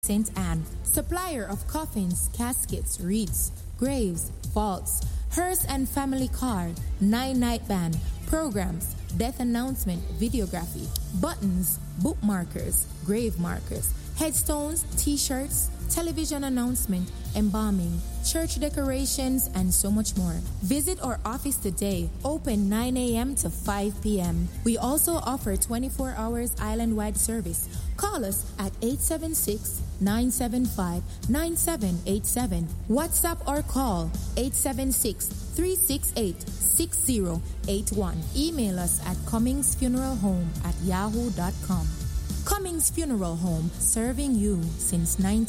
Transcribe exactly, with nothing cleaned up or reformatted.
Saint Anne, supplier of coffins, caskets, wreaths, graves, vaults, hearse and family car, nine-night band, programs, death announcement, videography, buttons, bookmarkers, grave markers, headstones, t-shirts, television announcement, embalming, church decorations, and so much more. Visit our office today, open nine a.m. to five p.m. We also offer twenty-four hours island-wide service. Call us at eight seven six, nine seven five, nine seven eight seven. WhatsApp or call eight seven six, three six eight, six zero eight one. Email us at cummingsfuneralhome at yahoo dot com. Cummings Funeral Home, serving you since nineteen